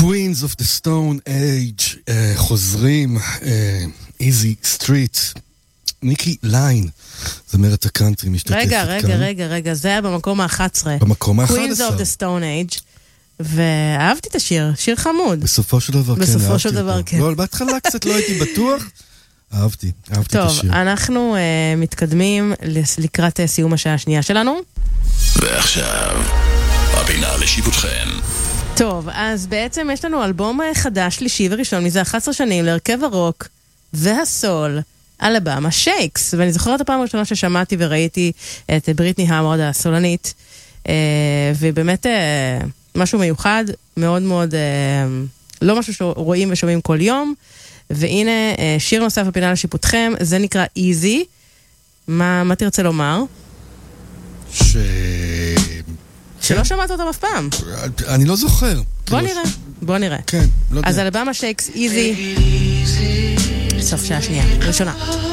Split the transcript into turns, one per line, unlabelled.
Queens of the Stone Age, חוזרים, Easy Street, ניקי ליין, זמרת הקאנטרי משתתפת כאן.
רגע, זה היה במקום ה-11.
במקום ה-11.
Queens of the Stone Age, ואהבתי את השיר, שיר חמוד.
בסופו של דבר, כן, אהבתי אותו.
בסופו של דבר, כן.
לא, בהתחלה קצת לא הייתי בטוח, אהבתי את השיר.
טוב, אנחנו מתקדמים לקראת סיום השעה השנייה שלנו.
ועכשיו, הפינה לשיפוטכם.
טוב, אז בעצם יש לנו אלבום חדש, שלישי וראשון, מזה 11 שנים, להרכב הרוק והסול, אלבמה שייקס. ואני זוכרת הפעם הראשונה ששמעתי וראיתי את בריטני האוורד הסולנית, ובאמת משהו מיוחד, מאוד מאוד, לא משהו שרואים ושומעים כל יום. והנה שיר נוסף בפינה לשיפוטכם, זה נקרא Easy. מה תרצה לומר? שלא שמעת אותם אף פעם.
אני לא זוכר.
בוא נראה.
כן, לא יודע.
אז אלבמה שייקס, Easy. סוף שעה שנייה, ראשונה.